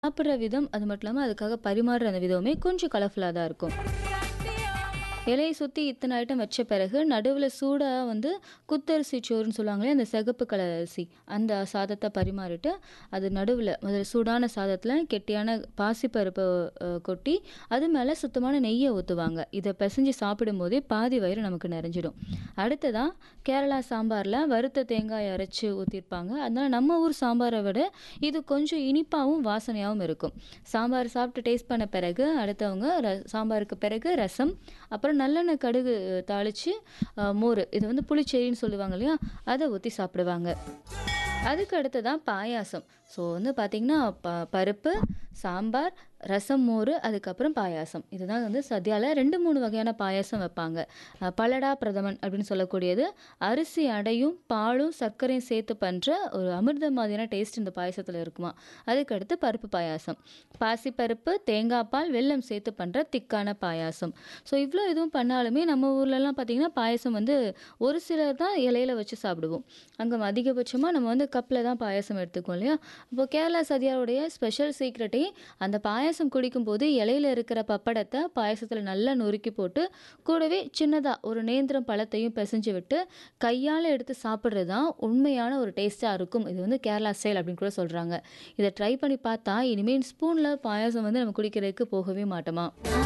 சாப்பிடுற விதம், அது மட்டும் இல்லாம அதுக்காக பரிமாறுற அந்த விதமுமே கொஞ்சம் கலர்ஃபுல்லா தான் இருக்கும். இலைய சுத்தி இத்தனை ஐட்டம் வச்ச பிறகு, நடுவுல சூடா வந்து குத்தரிசி சோறுன்னு சொல்லுவாங்களே, அந்த சிகப்பு கலர் அரிசி. அந்த சாதத்த பரிமாறிட்டு, அது நடுவுல முதல்ல சூடான சாதத்துல கெட்டியான பாசிப்பருப்ப கொட்டி, அது மேல சுத்தமான நெய்ய ஊத்துவாங்க. இத பெசஞ்சு சாப்பிடும்போதே பாதி வயிறு நமக்கு நெறஞ்சிடும். அடுத்ததா கேரளா சாம்பார்ல வறுத்த தேங்காய் அரைச்சு ஊத்தியிருப்பாங்க. அதனால நம்ம ஊர் சாம்பார விட இது கொஞ்சம் இனிப்பாவும், வாசனையாவும் இருக்கும். சாம்பார் சாப்பிட்டு டேஸ்ட் பண்ண பிறகு, அடுத்தவங்க சாம்பாருக்கு பிறகு ரசம், அப்புறம் நல்லெண்ணெய், கடுகு தாளிச்சு மோர். இது வந்து புளிச்சேரின்னு சொல்லுவாங்க இல்லையா? அத ஊத்தி சாப்பிடுவாங்க. அதுக்கு அடுத்ததா பாயாசம். ஸோ வந்து பார்த்தீங்கன்னா, பருப்பு, சாம்பார், ரசம், மோர், அதுக்கப்புறம் பாயாசம். இதுதான் வந்து சத்யால 2, 3 வகையான பாயாசம் வைப்பாங்க. பலடா பிரதமன் அப்படின்னு சொல்லக்கூடியது, அரிசி அடையும், பாலும், சர்க்கரையும் சேர்த்து பண்ற ஒரு அமிர்தம் மாதிரியான டேஸ்ட் இந்த பாயாசத்துல இருக்குமாம். அதுக்கடுத்து பருப்பு பாயாசம். பாசிப்பருப்பு, தேங்காய் பால், வெல்லம் சேர்த்து பண்ற திக்கான பாயாசம். ஸோ இவ்ளோ இதுவும் பண்ணாலுமே நம்ம ஊர்லலாம் பார்த்தீங்கன்னா, பாயாசம் வந்து ஒரு சிலர் தான் இலையில வச்சு சாப்பிடுவோம். அங்க அதிகபட்சமா நம்ம வந்து கப்ல தான் பாயாசம் எடுத்துக்குவோம் இல்லையா? இப்போ கேரளா சத்யாவுடைய ஸ்பெஷல் சீக்ரெட்டே அந்த பாயாசம் குடிக்கும்போது இலையில இருக்கிற பப்படத்தை பாயாசத்தில் நல்லா நொறுக்கி போட்டு கூடவே சின்னதாக ஒரு நேந்திரம் பழத்தையும் பிசைஞ்சு விட்டு கையால் எடுத்து சாப்பிட்றது தான் உண்மையான ஒரு டேஸ்ட்டாக இருக்கும். இது வந்து கேரளா ஸ்டைல் அப்படின்னு கூட சொல்கிறாங்க. இதை ட்ரை பண்ணி பார்த்தா இனிமேல் ஸ்பூனில் பாயாசம் வந்து நம்ம குடிக்கிறதுக்கு போகவே மாட்டோமா.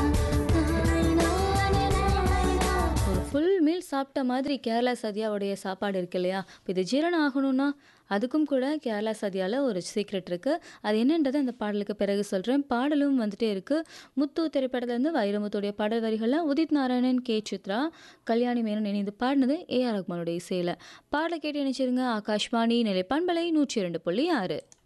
ஒரு ஃபுல் மீல் சாப்பிட்ட மாதிரி கேரளா சத்யாவுடைய சாப்பாடு இருக்கு இல்லையா? இப்போ இது ஜீரணம் ஆகணும்னா அதுக்கும் கூட கேரளா சத்யாவில் ஒரு சீக்ரெட் இருக்குது. அது என்னன்றதை அந்த பாடலுக்கு பிறகு சொல்கிறேன். பாடலும் வந்துட்டே இருக்குது. முத்து திரைப்படத்துலேருந்து வைரமுத்துடைய பாடல் வரிகளில் உதித் நாராயணன், கே சித்ரா, கல்யாணி மேனன் இணைந்து பாடினது ஏஆர் ரஹ்மானுடைய இசையில். பாடலை கேட்டு இணைச்சிருங்க. ஆகாஷ்வாணி நிலைப்பான்பலை 102.6.